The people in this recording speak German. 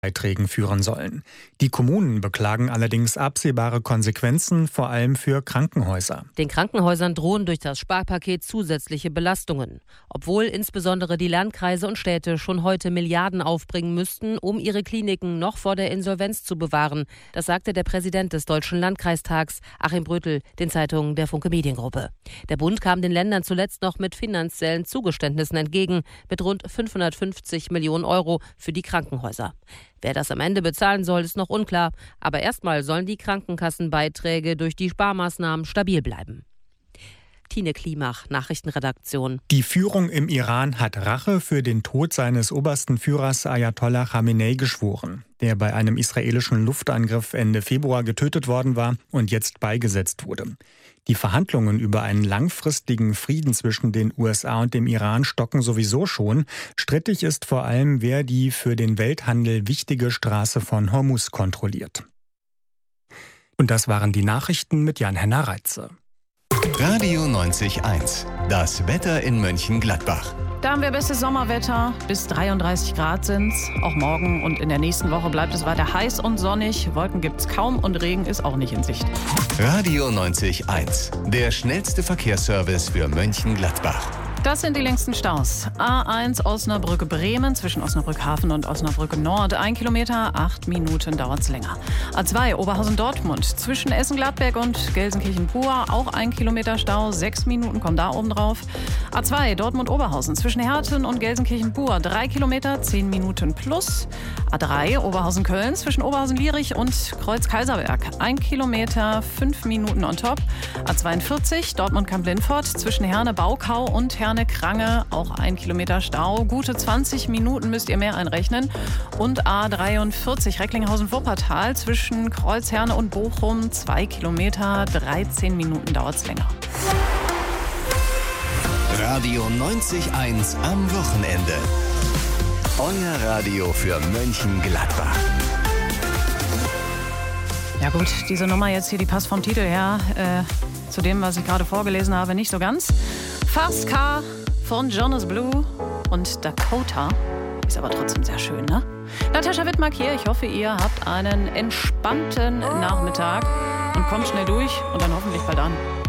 Beiträgen führen sollen. Die Kommunen beklagen allerdings absehbare Konsequenzen, vor allem für Krankenhäuser. Den Krankenhäusern drohen durch das Sparpaket zusätzliche Belastungen. Obwohl insbesondere die Landkreise und Städte schon heute Milliarden aufbringen müssten, um ihre Kliniken noch vor der Insolvenz zu bewahren. Das sagte der Präsident des Deutschen Landkreistags, Achim Brötel, den Zeitungen der Funke Mediengruppe. Der Bund kam den Ländern zuletzt noch mit finanziellen Zugeständnissen entgegen, mit rund 550 Millionen Euro für die Krankenhäuser. Wer das am Ende bezahlen soll, ist noch unklar. Aber erstmal sollen die Krankenkassenbeiträge durch die Sparmaßnahmen stabil bleiben. Tine Klimach, Nachrichtenredaktion. Die Führung im Iran hat Rache für den Tod seines obersten Führers Ayatollah Khamenei geschworen, der bei einem israelischen Luftangriff Ende Februar getötet worden war und jetzt beigesetzt wurde. Die Verhandlungen über einen langfristigen Frieden zwischen den USA und dem Iran stocken sowieso schon. Strittig ist vor allem, wer die für den Welthandel wichtige Straße von Hormuz kontrolliert. Und das waren die Nachrichten mit Jan-Henner Reitze. Radio 90.1, das Wetter in Mönchengladbach. Da haben wir bestes Sommerwetter, bis 33 Grad sind's. Auch morgen und in der nächsten Woche bleibt es weiter heiß und sonnig. Wolken gibt's kaum und Regen ist auch nicht in Sicht. Radio 90.1, der schnellste Verkehrsservice für Mönchengladbach. Das sind die längsten Staus. A1 Osnabrück-Bremen zwischen Osnabrück-Hafen und Osnabrück-Nord. 1 Kilometer, 8 Minuten dauert's länger. A2 Oberhausen-Dortmund zwischen Essen-Gladberg und Gelsenkirchen-Buhr. Auch 1 Kilometer Stau, 6 Minuten kommen da oben drauf. A2 Dortmund-Oberhausen zwischen Herten und Gelsenkirchen-Buhr. 3 Kilometer, 10 Minuten plus. A3 Oberhausen-Köln zwischen Oberhausen-Lierich und Kreuz-Kaiserberg. 1 Kilometer, 5 Minuten on top. A42 Dortmund-Kamp-Lindfort zwischen Herne-Baukau und Herne-Krange, auch 1 Kilometer Stau. Gute 20 Minuten müsst ihr mehr einrechnen. Und A43 Recklinghausen-Wuppertal zwischen Kreuz-Herne und Bochum. 2 Kilometer, 13 Minuten dauert's länger. Radio 90.1 am Wochenende. Euer Radio für Mönchengladbach. Ja gut, diese Nummer jetzt hier, die passt vom Titel her zu dem, was ich gerade vorgelesen habe, nicht so ganz. Fast Car von Jonas Blue und Dakota. Ist aber trotzdem sehr schön, ne? Natascha Wittmark hier. Ich hoffe, ihr habt einen entspannten Nachmittag und kommt schnell durch und dann hoffentlich bald an.